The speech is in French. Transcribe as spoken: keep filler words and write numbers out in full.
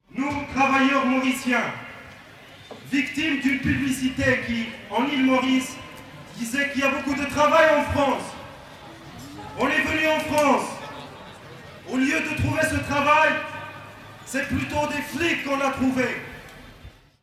Nous, travailleurs mauriciens, victimes d'une publicité qui, en île Maurice, disait qu'il y a beaucoup de travail en France. On est venu en France. Au lieu de trouver ce travail, c'est plutôt des flics qu'on a trouvé.